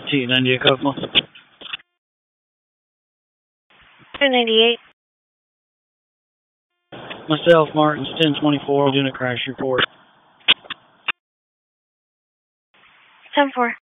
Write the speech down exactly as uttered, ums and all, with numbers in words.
T ninety-eight Copeland. two ninety-eight. Myself, Martin's ten twenty-four, doing a crash report. ten four.